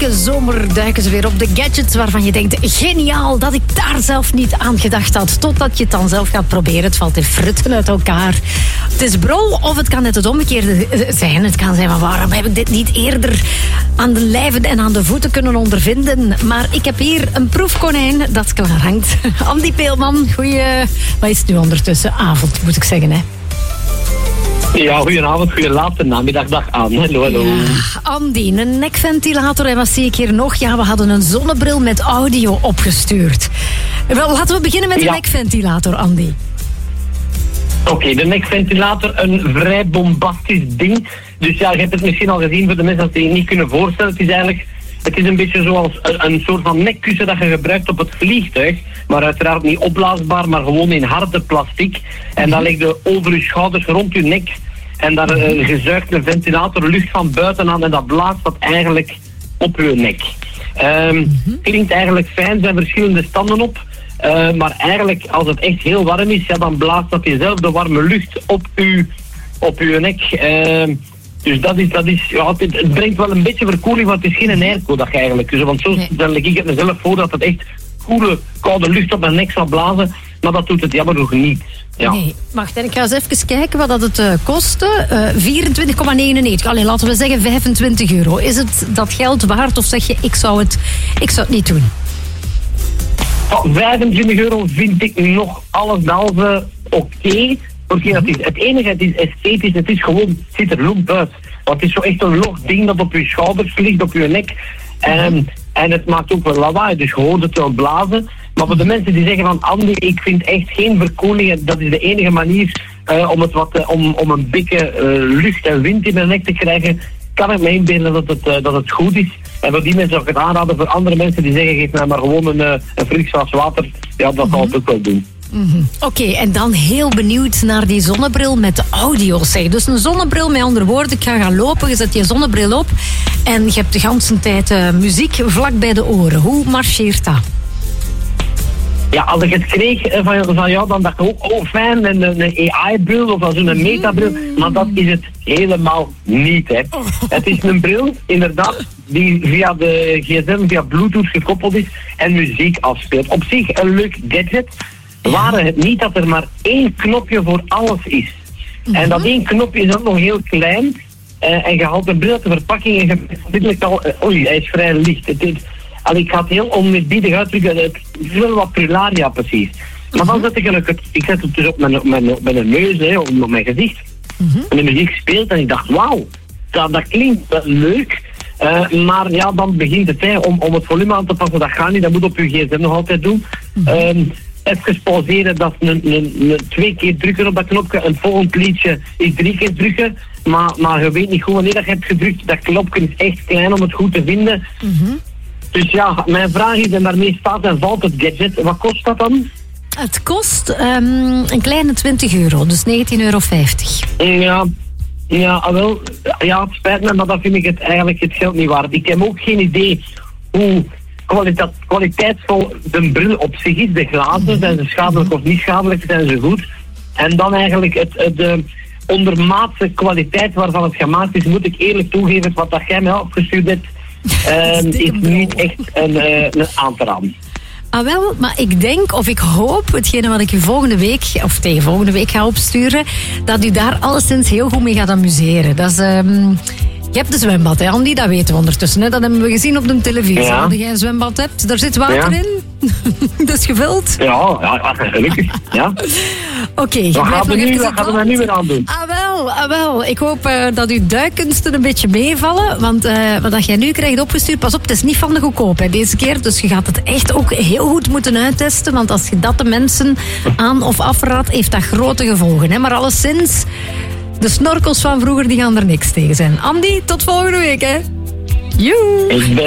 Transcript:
elke zomer duiken ze weer op de gadgets waarvan je denkt, geniaal dat ik daar zelf niet aan gedacht had. Totdat je het dan zelf gaat proberen. Het valt in frutten uit elkaar. Het is brol of het kan net het omgekeerde zijn. Het kan zijn van waarom heb ik dit niet eerder aan de lijven en aan de voeten kunnen ondervinden. Maar ik heb hier een proefkonijn dat klaar hangt. Andy Peelman, wat is het nu ondertussen? Avond moet ik zeggen, hè? Ja, goedenavond, goeie late namiddag, dag aan. Hallo. Ja, Andy, een nekventilator en wat zie ik hier nog? Ja, we hadden een zonnebril met audio opgestuurd. Wel, laten we beginnen met de nekventilator, Andy. Oké, de nekventilator, een vrij bombastisch ding. Dus ja, je hebt het misschien al gezien voor de mensen die het niet kunnen voorstellen. Het is een beetje zoals een soort van nekkussen dat je gebruikt op het vliegtuig. Maar uiteraard niet opblaasbaar, maar gewoon in harde plastic. En dan leg je over je schouders rond je nek. En daar gezuigt een ventilator lucht van buiten aan en dat blaast dat eigenlijk op je nek. Klinkt eigenlijk fijn, er zijn verschillende standen op. Maar eigenlijk, als het echt heel warm is, ja, dan blaast dat jezelf de warme lucht op uw nek. Dus dat is ja, het brengt wel een beetje verkoeling, want het is geen airco dat eigenlijk. Dus, want zo stel ik het mezelf voor dat het echt koele, koude lucht op mijn nek zal blazen. Maar dat doet het jammer nog niet. Ja. Nee, wacht, ik ga eens even kijken wat het kostte. 24,99. Allee, laten we zeggen €25. Is het dat geld waard of zeg je, ik zou het niet doen? €25 vind ik nog alles behalve oké. Het enige, het is esthetisch, het is gewoon, het ziet er lomp uit. Want het is zo echt een log ding dat op je schouders ligt, op je nek. En het maakt ook wel lawaai, dus je hoort het wel blazen. Maar voor de mensen die zeggen van Andy, ik vind echt geen verkoeling, dat is de enige manier om een beetje lucht en wind in mijn nek te krijgen, kan ik me inbeelden dat het goed is. En voor die mensen zou ik het aanraden, voor andere mensen die zeggen, geef mij maar gewoon een fris glas water, ja, dat zal het ook wel doen. Oké, en dan heel benieuwd naar die zonnebril met de audio. Zeg. Dus een zonnebril, met andere woorden, ik ga gaan lopen, je zet je zonnebril op en je hebt de hele tijd muziek vlak bij de oren. Hoe marcheert dat? Ja, als ik het kreeg van jou, dan dacht ik ook, fijn, een AI-bril of zo'n metabril. Maar dat is het helemaal niet, hè. Het is een bril, inderdaad, die via de gsm, via Bluetooth gekoppeld is en muziek afspeelt. Op zich een leuk gadget. Waren het niet dat er maar één knopje voor alles is. En dat één knopje is ook nog heel klein. En je haalt een bril uit de verpakking en je onmiddellijk al... hij is vrij licht. Ik ga het heel onmisbiedig uitdrukken. Het is wel wat prularia precies. Maar dan zet ik zet het dus op mijn neus, hè, op mijn gezicht. En de muziek speelt en ik dacht, wauw, dat klinkt leuk. Maar ja, dan begint het, hè, om het volume aan te passen. Dat gaat niet, dat moet op je gsm nog altijd doen. Even pauzeren, dat is een 2 keer drukken op dat knopje. Een volgend liedje is 3 keer drukken. Maar je weet niet goed wanneer dat je hebt gedrukt. Dat knopje is echt klein om het goed te vinden. Dus ja, mijn vraag is, en daarmee staat en valt het gadget. Wat kost dat dan? Het kost een kleine €20, dus €19,50. Ja, het spijt me, maar dan vind ik het eigenlijk het geld niet waard. Ik heb ook geen idee hoe kwaliteitsvol de bril op zich is. De glazen, zijn ze schadelijk of niet schadelijk, zijn ze goed. En dan eigenlijk de ondermaatse kwaliteit waarvan het gemaakt is, moet ik eerlijk toegeven, wat dat jij mij opgestuurd hebt, is niet echt een aan te raden. Ah wel, maar ik denk of ik hoop, hetgene wat ik u volgende week of tegen volgende week ga opsturen, dat u daar alleszins heel goed mee gaat amuseren. Dat is... Je hebt een zwembad, hè, Andy, dat weten we ondertussen. Hè? Dat hebben we gezien op de televisie. Ja. Als jij een zwembad hebt, daar zit water in. Dat is gevuld. Ja, gelukkig. Ja. Oké. Wat gaan we nu weer aan doen? Ah wel. Ik hoop dat uw duikkunsten een beetje meevallen. Want wat jij nu krijgt opgestuurd, pas op, het is niet van de goedkoop hè, deze keer. Dus je gaat het echt ook heel goed moeten uittesten. Want als je dat de mensen aan of afraadt, heeft dat grote gevolgen. Hè? Maar alleszins... De snorkels van vroeger die gaan er niks tegen zijn. Andy, tot volgende week, hè. Joe!